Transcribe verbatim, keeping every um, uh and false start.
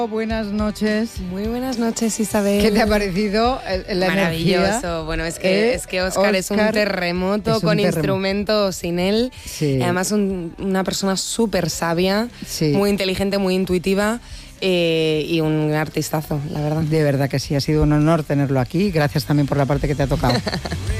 Buenas noches. Muy buenas noches, Isabel. ¿Qué te ha parecido la Maravilloso. energía? Bueno, es que, ¿Eh? es que Óscar, Óscar es un terremoto, es un con terremoto. Instrumentos sin él. Sí. Además, un, una persona súper sabia, sí. muy inteligente, muy intuitiva. Eh, y un artistazo, la verdad. De verdad que sí, ha sido un honor tenerlo aquí. Gracias también por la parte que te ha tocado.